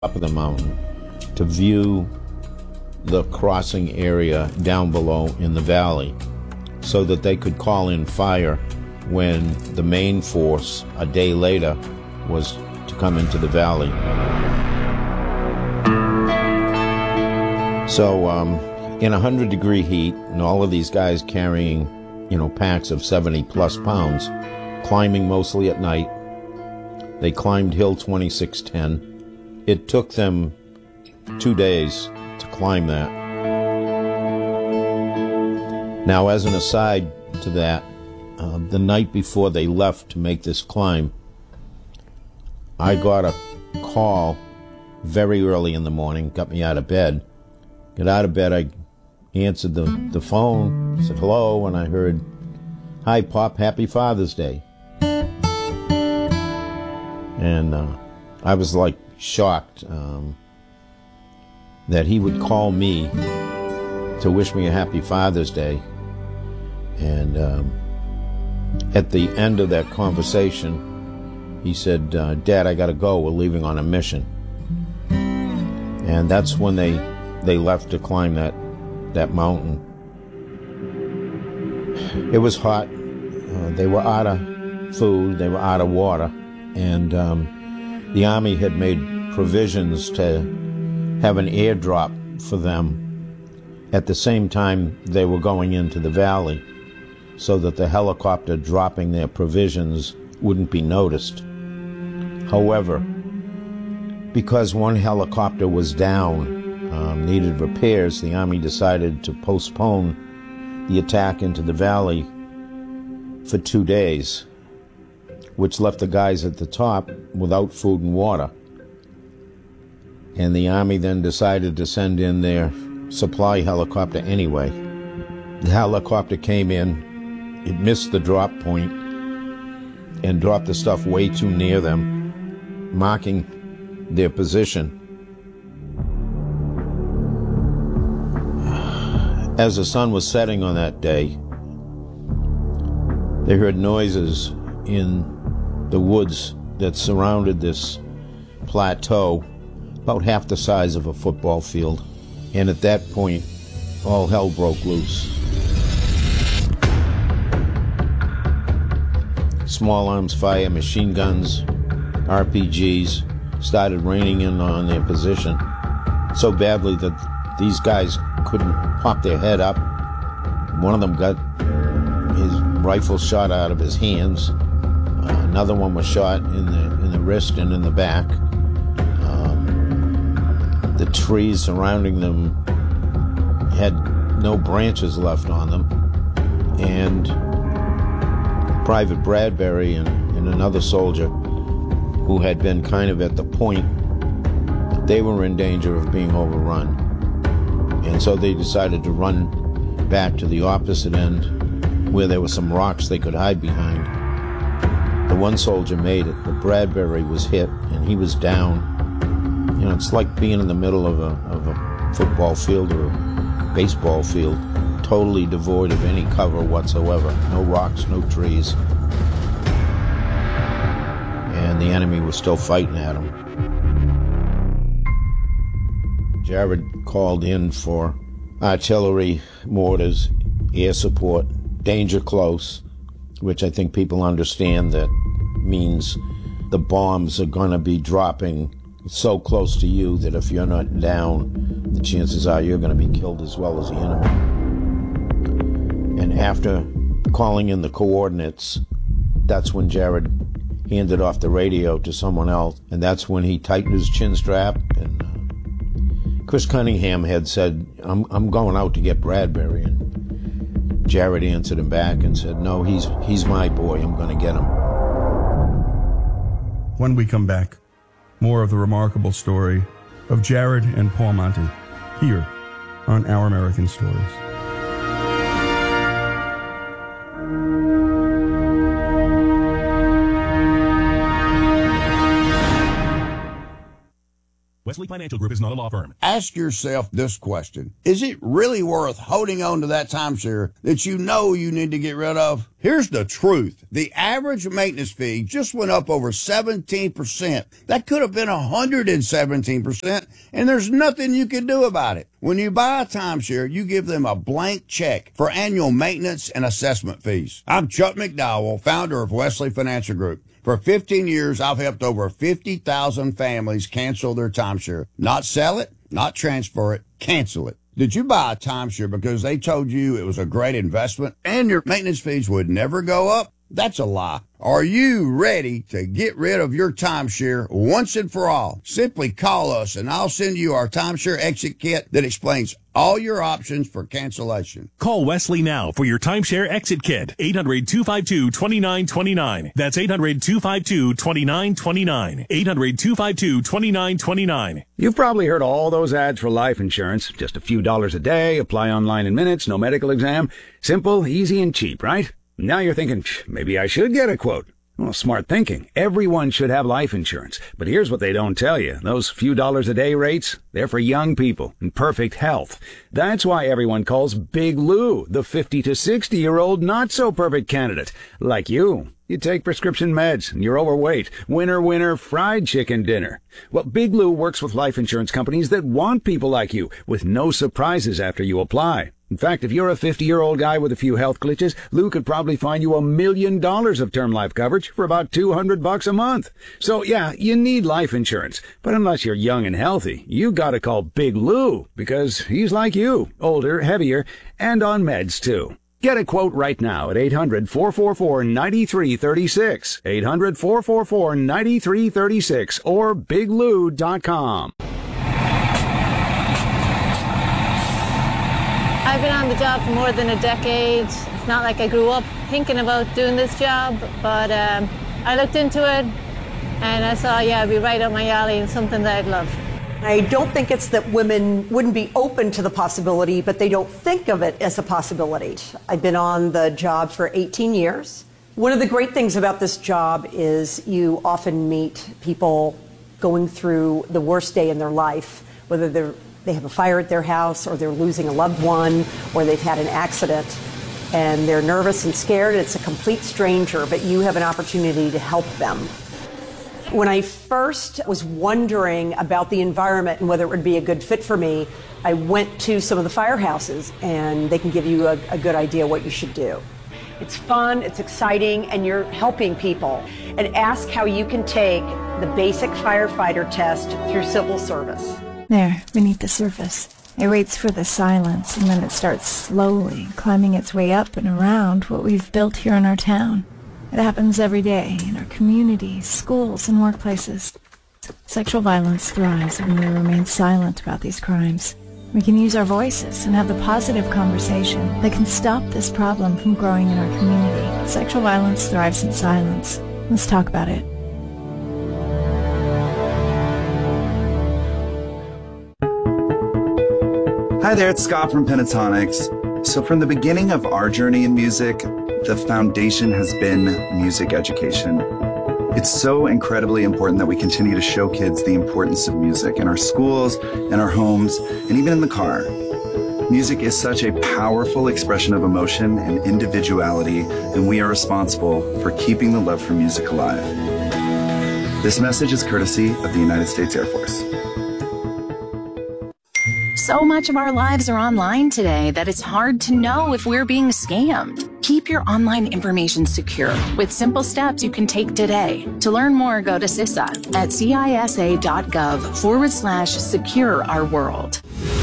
top of the mountain to view the crossing area down below in the valley so that they could call in fire when the main force a day later was to come into the valley. So in 100-degree heat, and all of these guys carrying, packs of 70 plus pounds, climbing mostly at night, they climbed Hill 2610. It took them 2 days to climb that. Now, as an aside to that, the night before they left to make this climb, I got a call very early in the morning, got me out of bed. Got out of bed, I answered the phone, said hello, and I heard, "Hi, Pop, happy Father's Day." And I was like shocked that he would call me to wish me a happy Father's Day. And at the end of that conversation, he said, "Dad, I gotta go, we're leaving on a mission." And that's when they left to climb that mountain. It was hot. They were out of food, they were out of water, and the Army had made provisions to have an airdrop for them at the same time they were going into the valley, so that the helicopter dropping their provisions wouldn't be noticed. However, because one helicopter was down, needed repairs, the Army decided to postpone the attack into the valley for 2 days, which left the guys at the top without food and water. And the Army then decided to send in their supply helicopter anyway. The helicopter came in, it missed the drop point, and dropped the stuff way too near them, marking their position. As the sun was setting on that day, they heard noises in the woods that surrounded this plateau, about half the size of a football field. And at that point, all hell broke loose. Small arms fire, machine guns, RPGs started raining in on their position so badly that these guys couldn't pop their head up. One of them got his rifle shot out of his hands. Another one was shot in the wrist and in the back. The trees surrounding them had no branches left on them. And Private Bradbury and another soldier who had been kind of at the point, they were in danger of being overrun. And so they decided to run back to the opposite end where there were some rocks they could hide behind. The one soldier made it, but Bradbury was hit and he was down. It's like being in the middle of a football field or a baseball field, totally devoid of any cover whatsoever. No rocks, no trees. And the enemy was still fighting at him. Jared called in for artillery, mortars, air support, danger close, which I think people understand that means the bombs are going to be dropping so close to you that if you're not down, the chances are you're going to be killed as well as the enemy. And after calling in the coordinates, that's when Jared handed off the radio to someone else, and that's when he tightened his chin strap. And Chris Cunningham had said, I'm going out to get Bradbury, and Jared answered him back and said, "No, he's my boy, I'm going to get him." When we come back, more of the remarkable story of Jared and Paul Monty here on Our American Stories. Wesley Financial Group is not a law firm. Ask yourself this question. Is it really worth holding on to that timeshare that you know you need to get rid of? Here's the truth. The average maintenance fee just went up over 17%. That could have been 117%, and there's nothing you can do about it. When you buy a timeshare, you give them a blank check for annual maintenance and assessment fees. I'm Chuck McDowell, founder of Wesley Financial Group. For 15 years, I've helped over 50,000 families cancel their timeshare. Not sell it, not transfer it, cancel it. Did you buy a timeshare because they told you it was a great investment and your maintenance fees would never go up? That's a lie. Are you ready to get rid of your timeshare once and for all? Simply call us and I'll send you our timeshare exit kit that explains all your options for cancellation. Call Wesley now for your timeshare exit kit. 800-252-2929. That's 800-252-2929. 800-252-2929. You've probably heard all those ads for life insurance. Just a few dollars a day, apply online in minutes, no medical exam. Simple, easy, and cheap, right? Now you're thinking, maybe I should get a quote. Well, smart thinking. Everyone should have life insurance. But here's what they don't tell you. Those few dollars a day rates, they're for young people in perfect health. That's why everyone calls Big Lou the 50 to 60-year-old not-so-perfect candidate. Like you. You take prescription meds, and you're overweight. Winner, winner, fried chicken dinner. Well, Big Lou works with life insurance companies that want people like you, with no surprises after you apply. In fact, if you're a 50-year-old guy with a few health glitches, Lou could probably find you $1 million of term life coverage for about $200 a month. So, yeah, you need life insurance. But unless you're young and healthy, you gotta call Big Lou, because he's like you, older, heavier, and on meds, too. Get a quote right now at 800-444-9336, 800-444-9336, or biglou.com. I've been on the job for more than a decade. It's not like I grew up thinking about doing this job, but I looked into it and I saw, it'd be right up my alley and something that I'd love. I don't think it's that women wouldn't be open to the possibility, but they don't think of it as a possibility. I've been on the job for 18 years. One of the great things about this job is you often meet people going through the worst day in their life, whether they have a fire at their house, or they're losing a loved one, or they've had an accident, and they're nervous and scared. It's a complete stranger, but you have an opportunity to help them. When I first was wondering about the environment and whether it would be a good fit for me, I went to some of the firehouses, and they can give you a good idea what you should do. It's fun, it's exciting, and you're helping people. And ask how you can take the basic firefighter test through civil service. There, beneath the surface. It waits for the silence, and then it starts slowly climbing its way up and around what we've built here in our town. It happens every day in our communities, schools, and workplaces. Sexual violence thrives when we remain silent about these crimes. We can use our voices and have the positive conversation that can stop this problem from growing in our community. Sexual violence thrives in silence. Let's talk about it. Hi there, it's Scott from Pentatonics. So from the beginning of our journey in music, the foundation has been music education. It's so incredibly important that we continue to show kids the importance of music in our schools, in our homes, and even in the car. Music is such a powerful expression of emotion and individuality, and we are responsible for keeping the love for music alive. This message is courtesy of the United States Air Force. So much of our lives are online today that it's hard to know if we're being scammed. Keep your online information secure with simple steps you can take today. To learn more, go to CISA at cisa.gov/secure our world.